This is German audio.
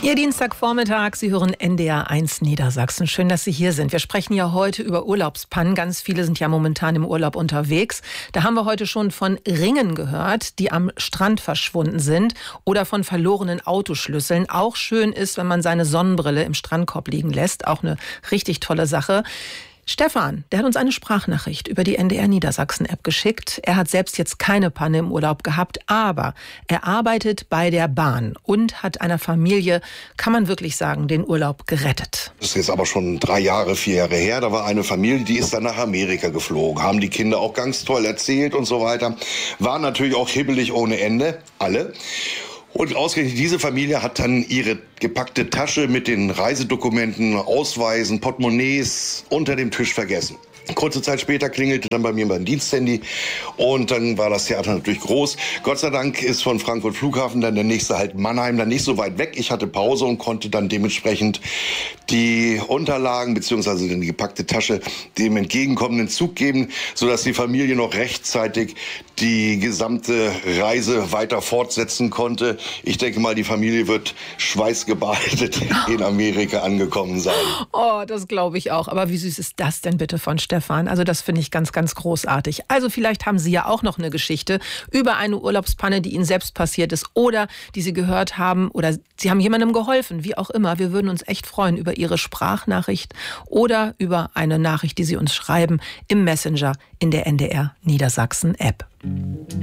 Ihr Dienstagvormittag, Sie hören NDR 1 Niedersachsen. Schön, dass Sie hier sind. Wir sprechen ja heute über Urlaubspannen. Ganz viele sind ja momentan im Urlaub unterwegs. Da haben wir heute schon von Ringen gehört, die am Strand verschwunden sind, oder von verlorenen Autoschlüsseln. Auch schön ist, wenn man seine Sonnenbrille im Strandkorb liegen lässt. Auch eine richtig tolle Sache. Stefan, der hat uns eine Sprachnachricht über die NDR Niedersachsen-App geschickt. Er hat selbst jetzt keine Panne im Urlaub gehabt, aber er arbeitet bei der Bahn und hat einer Familie, kann man wirklich sagen, den Urlaub gerettet. Das ist jetzt aber schon 3 Jahre, 4 Jahre her. Da war eine Familie, die ist dann nach Amerika geflogen. Haben die Kinder auch ganz toll erzählt und so weiter. Waren natürlich auch hibbelig ohne Ende, alle. Und ausgerechnet diese Familie hat dann ihre gepackte Tasche mit den Reisedokumenten, Ausweisen, Portemonnaies unter dem Tisch vergessen. Kurze Zeit später klingelte dann bei mir mein Diensthandy und dann war das Theater natürlich groß. Gott sei Dank ist von Frankfurt Flughafen dann der nächste halt Mannheim, dann nicht so weit weg. Ich hatte Pause und konnte dann dementsprechend die Unterlagen bzw. die gepackte Tasche dem entgegenkommenden Zug geben, sodass die Familie noch rechtzeitig die gesamte Reise weiter fortsetzen konnte. Ich denke mal, die Familie wird schweißgebadet in Amerika angekommen sein. Oh, das glaube ich auch. Aber wie süß ist das denn bitte von Stefan? Also das finde ich ganz, ganz großartig. Also vielleicht haben Sie ja auch noch eine Geschichte über eine Urlaubspanne, die Ihnen selbst passiert ist oder die Sie gehört haben oder Sie haben jemandem geholfen, wie auch immer. Wir würden uns echt freuen über Ihre Sprachnachricht oder über eine Nachricht, die Sie uns schreiben im Messenger in der NDR Niedersachsen App.